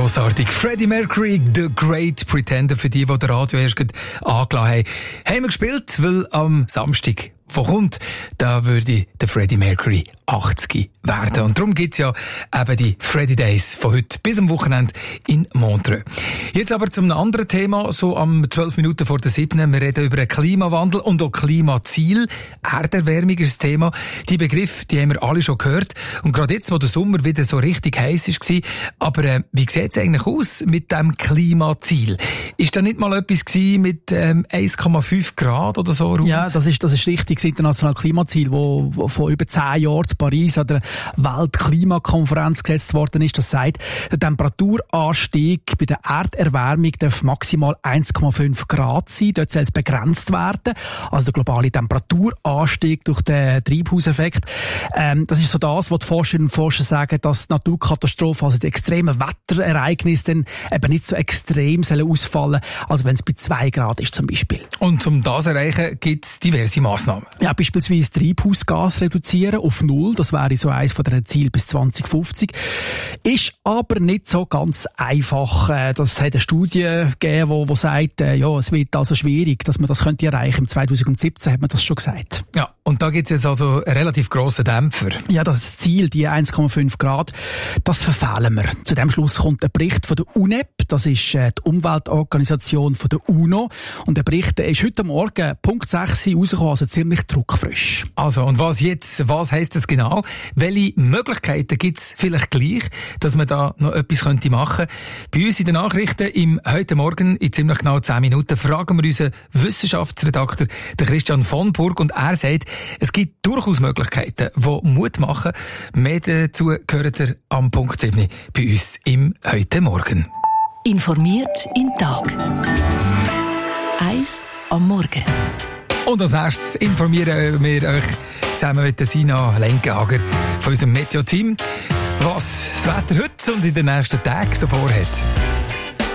grossartig. Freddie Mercury, The Great Pretender, für die den Radio erst angelassen haben. Haben wir gespielt, weil am Samstag, wo kommt, da würde der Freddie Mercury 80 werden. Und darum gibt's ja eben die Freddie Days von heute bis am Wochenende in Montreux. Jetzt aber zum anderen Thema, so am 12 Minuten vor der 7. Wir reden über den Klimawandel und auch Klimaziel. Erderwärmung ist das Thema. Die Begriffe, die haben wir alle schon gehört. Und gerade jetzt, wo der Sommer wieder so richtig heiß war. Aber wie sieht es eigentlich aus mit dem Klimaziel? Ist da nicht mal etwas gewesen mit 1,5 Grad oder so? Ja, das ist richtig. Das internationale Klimaziel, wo vor über 10 Jahren in Paris an der Weltklimakonferenz gesetzt worden ist, das sagt, der Temperaturanstieg bei der Erderwärmung darf maximal 1,5 Grad sein. Dort soll es begrenzt werden. Also der globale Temperaturanstieg durch den Treibhauseffekt. Das ist so das, was die Forscherinnen und Forscher sagen, dass die Naturkatastrophen, also die extremen Wetterereignisse dann eben nicht so extrem sollen ausfallen, als wenn es bei 2 Grad ist zum Beispiel. Und um das zu erreichen, gibt es diverse Massnahmen. Ja, beispielsweise Treibhausgas reduzieren auf 0. Das wäre so eines von den Zielen bis 2050. Ist aber nicht so ganz einfach. Das hat eine Studie gegeben, die sagt, ja, es wird also schwierig, dass man das könnte erreichen. Im 2017 hat man das schon gesagt. Ja, und da gibt es jetzt also einen relativ grossen Dämpfer. Ja, das Ziel, die 1,5 Grad, das verfehlen wir. Zu dem Schluss kommt ein Bericht von der UNEP, das ist die Umweltorganisation von der UNO. Und der Bericht ist heute Morgen Punkt 6 rausgekommen, also ziemlich druckfrisch. Also, und was jetzt? Was heisst das genau? Welche Möglichkeiten gibt es vielleicht gleich, dass man da noch etwas machen könnte? Bei uns in den Nachrichten im heute Morgen in ziemlich genau 10 Minuten fragen wir unseren Wissenschaftsredakteur, den Christian von Burg, und er sagt, es gibt durchaus Möglichkeiten, die Mut machen. Mehr dazu gehört ihr am Punkt 7 bei uns im heute Morgen. Informiert im Tag. 1 am Morgen. Und als erstes informieren wir euch zusammen mit der Sina Lenkager von unserem Meteo-Team, was das Wetter heute und in den nächsten Tagen so vorhat.